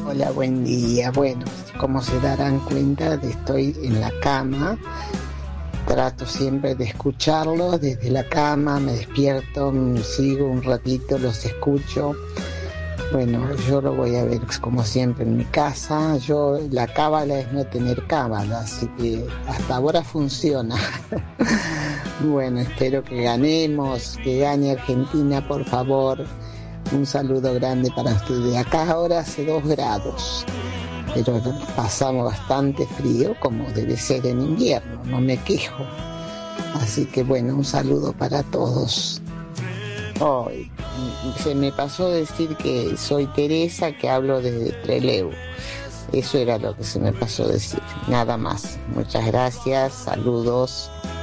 Hola, buen día. Bueno, como se darán cuenta, estoy en la cama. Trato siempre de escucharlos desde la cama, me despierto, sigo un ratito, los escucho. Bueno, yo lo voy a ver como siempre en mi casa. La cábala es no tener cábala, así que hasta ahora funciona. Bueno, espero que ganemos, que gane Argentina, por favor. Un saludo grande para ustedes. Acá ahora hace 2 grados, pero pasamos bastante frío, como debe ser en invierno, no me quejo. Así que bueno, un saludo para todos. Hoy se me pasó decir que soy Teresa, que hablo desde Trelew. Eso era lo que se me pasó decir, nada más. Muchas gracias, saludos.